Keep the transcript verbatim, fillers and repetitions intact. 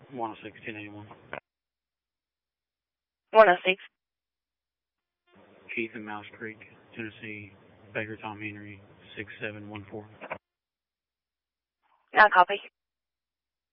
one oh six, ten eighty-one. one oh six. Keith and Mouse Creek, Tennessee, Baker Tom Henry, six seven one four. I copy.